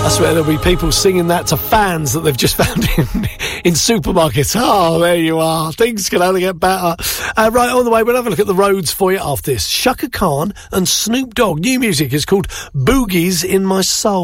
I swear there'll be people singing that to fans that they've just found in supermarkets. Oh, there you are. Things can only get better. Right, on the way, we'll have a look at the roads for you after this. Shaka Khan and Snoop Dogg. New music is called Boogies in My Soul.